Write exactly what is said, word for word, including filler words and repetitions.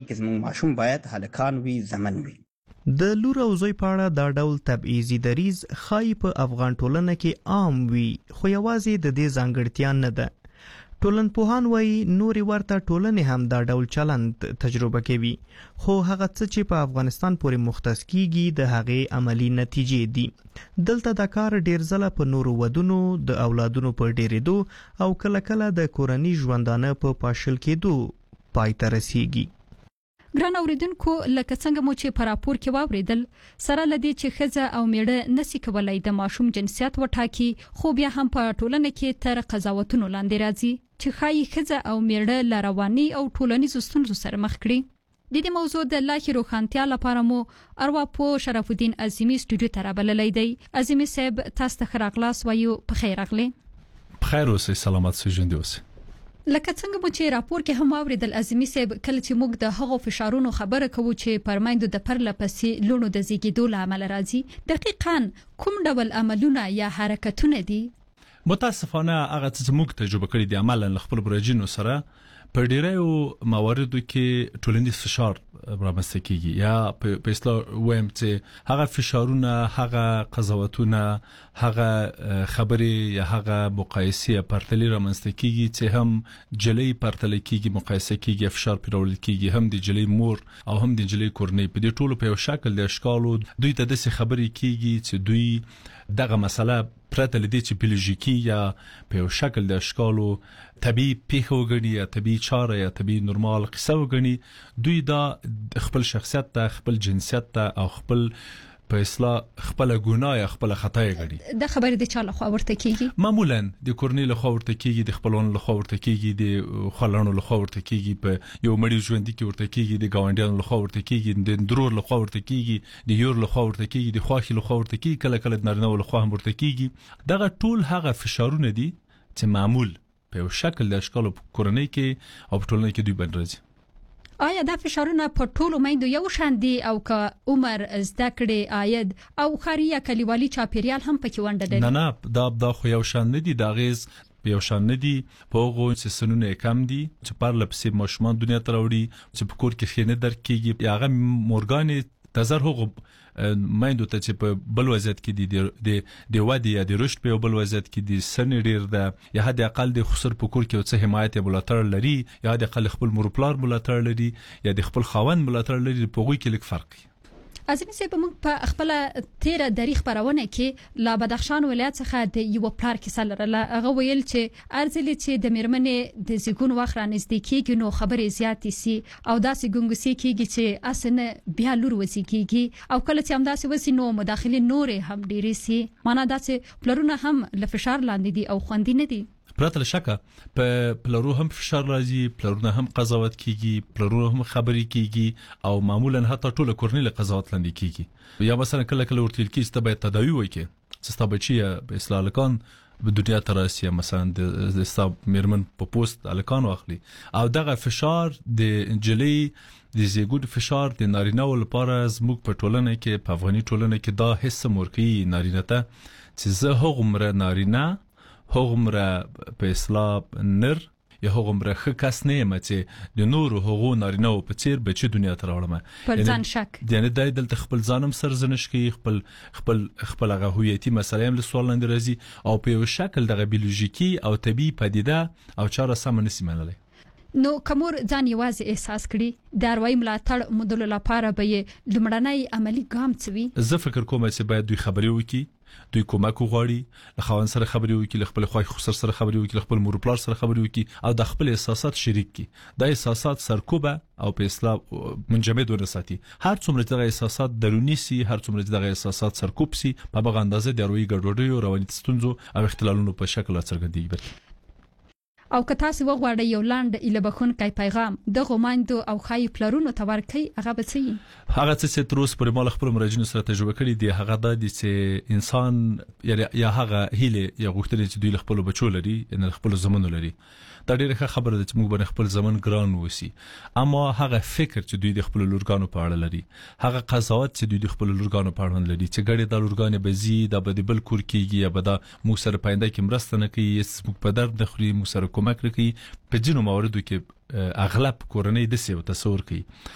کې زموږ ماشوم باید هلکان وي، زمن وي. د لور او زوی په اړه دا ډول تبعیضي دریځ ښایي په افغان ټولنه کې عام وي، خو یوازې د دې ځانګړتیا نه ده. ټولنپوهان وایي نورې ورته ټولنې هم دا ډول چلند تجربه کوي، خو هغه څه چې په افغانستان پورې مختص کیږي د هغې عملی نتیجې دي. دلته دا کار ډیر ځله په نورو ودونو، د اولادونو په ډیرېدو او کله کله د کورنۍ ژوندانه په پاشل کېدو پای ته رسیږي. ګران اوریدونکو، لکه څنګه مو چې په راپور کې واوریدل، سره لدی چې ښځه او میړه نسی کولای د ماشوم جنسیت وټاکي، خو بیا هم په ټولنه کې تر قضاوتونو لاندې راځي چې ښایي ښځه او میړه له رواني او ټولنیزو ستونزو سره مخ کړي. د دې موضوع د لا ښې روښانتیا لپاره مو ارواپوه شرف الدین عظیمي سټوډیو ته رابللی دی. عظیمي صاحب، تاسو ته ښه راغلاست وایو. په خیر راغلی. په خیر اوسئ، سلامت اوسئ، ژوندي اوسئ. لکه څنګه مو چې راپور کې هم اوریدل عظیمي صاحب، کله چې موږ د هغو فشارونو خبره کوو چې پرمایندو د پرله پسې لونو د زیږیدو له امله راځي، دقیقاً کوم ډول عملونه یا حرکتونه دي؟ متاسفانه هغه څه چې موږ تجربه کړی دی عملاً له خپل برجینو سره په ډیرو مواردو کې ټولنیز فشار رامنځته کیږي، یا په اصطلاح وایم چې هغه فشارونه، هغه قضاوتونه، هغه خبرې یا هغه مقایسې پرتلې رامنځته کیږي چې هم جلې پرتلې کیږي، مقایسه کیږي، فشار پیرول کیږي، هم د جلې مور او هم د جلې کورنۍ په دې ټولو په یو شکل د اشکالو دوی ته د خبرې کیږي چې دوی دغه مسله پرته لدی چې بیولوژیکی یا په یو شکل د اشکالو طبيعي پیښه وګڼي یا طبيعي چاره یا طبيعي نورمال قصه وګڼي، دوی دا خپل شخصیت ته، خپل جنسیت ته او خپل په اصطلاح خپل ګناه یا خپل خطا یې غړي. د خبرې د چا له خوا ورته کیږي؟ معمولا د کورنۍ له خوا ورته کیږي، د خپلونو له خوا ورته کیږي، د خلانو له خوا ورته کیږي، په یو مړي ژوند کې ورته کیږي، د گاونډیانو له خوا ورته کیږي، د درور له خوا ورته کیږي، د یور له خوا ورته کیږي، د خواخي له خوا ورته کیږي، کله کله د نارینه له خوا هم ورته کیږي. دغه ټول هغه فشارونه دي چې معمول په یو شکل د اشکالو کورنۍ کې او په ټولنه کې دوی باندې راځي. آیا دا فشارونه په ټولو میندو یو شان دي او که عمر، زده کړې، عاید او ښاري یا کلیوالي چاپیریال هم پکې ونډه لري؟ نه نه، دا دا خو یو شان نه دي، دا غیز یو شان نه دي. په هغه چې سنونه کم دي چې پر لپسې ماشومان دنیا ته راوړي، چې په کور کې خینه درک کیږي، یا هغه مورګان تزر هغه مایندو ته چې په بل وضعیت کې دي، د د وادي یا د رشد په بل وضعیت کې دي، سن ډیر ده، یا د اقل د خسر په کور کې څه حمایت ملاتړ لري، یا د اقل خپل مورپلار ملاتړ لري، یا د خپل خاوند ملاتړ لري، په غوي کې لیک فرق. عظیمي صاحب، موږ په خپل تیر تاریخ خبرونه کې لا بدخشان ولایت څخه د یو پلار کیسه لرله. هغه ویل چې ارزل چې د میرمنې د زیګون وخت را نږدې کېږي نو خبرې زیاتې سي او داسې ګنګوسي کېږي چې اسنه بیا لور وسی کېږي، او کله چې هم داسې وسی نو مداخله نورې هم ډېرې سي. معنا داسې پلرونه هم له فشار لاندې دي او خوندې نه دي. پرته شکه په پلرو هم فشار راځي، پلرونه هم قضاوت کیږي، پلرونه هم خبرې کیږي، او معمولا حتی ټول کورنۍ له قضاوت لاندې کیږي. یا مثلا کله کله ورته کیږي چې باید تداوی وکړي، چې ستا بچی په اصلاح لکان په دنیا ته راسي، مثلا د ستا میرمن په پوسټ الکان واخلي، او دغه فشار د انجلۍ د زیګود فشار د نارینه لپاره زموږ په ټولنه کې، په افغاني ټولنه کې دا حس مورکی نارینه ته چې زه هغومره نارینه، هغومره په اصطلاح نر، یا هغومره ښه کس نه یم چې د نورو هغو نارینه په څیر بچی دنیا ته راوړم. پر ځان شک، یعنی دای دلته خپل ځانم سرزنش کوي، خپل خپل خپل هغه هویتي مسلې هم له سوال لاندې راځي، او په یو شکل دغه بیولوژیکی او طبي پدیده او چاره سم نسی منلای. نو کومور ځان یوازې احساس کړي، د اروایي ملاتړ مودلو لپاره به یې لومړنی عملی ګام څه وي؟ زه فکر کوم چې باید دوی خبرې وکړي، دوی کومک وغواړي، له خاوند سره خبرې وکړي، له خپل خوښ خسر سره خبرې وکړي، له خپل مورپلار سره خبرې وکړي، او د خپل احساسات شریک کړي. دا احساسات سرکوبه او په اصطلاح منجمد ورساتي. هر څومره دغه احساسات درونی سي، هر څومره دغه احساسات سرکوب سي، په هغه اندازه د اروایي ګډوډۍ او رواني ستونزو او اختلالونو په شکل څرګندېږي. او که تاسو وغواړئ یو لاند اله بخونکی پیغام د غوماندو او خای پلرونو ته ورکړئ، هغه به څه وي؟ هغه څه چې تر اوسه پورې مال خپل مراجعینو سره تجربه کړي دي، هغه دا دي چې انسان یا هغه هیله یا غوښتنې چې دوی خپل بچو لري، ان خپل زمونو لري، دا ډیره ښه خبره ده چې موږ باندې خپل زمون ګران وسی. اما هغه فکر چې دوی د خپل لورګانو په اړه لري، هغه قضاوت چې دوی د خپل لورګانو په اړه لري، چې ګړې د لورګانې به زی د بده بل کور کېږي، یا به دا موږ سره پاینده کې مرسته نه کوي، موږ په درد نه خوري، موږ سره کومک نه کوي. په ځینو مواردو کې اغلب کورنۍ د څه تصور کوي